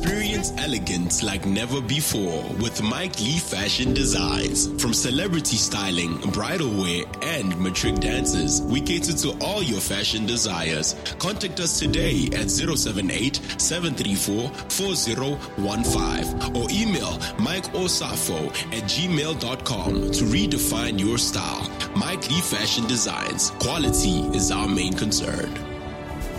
Experience elegance like never before with Mike Lee Fashion Designs. From celebrity styling, bridal wear, and matric dances, we cater to all your fashion desires. Contact us today at 078-734-4015 or email mikeosafo@gmail.com to redefine your style. Mike Lee Fashion Designs. Quality is our main concern.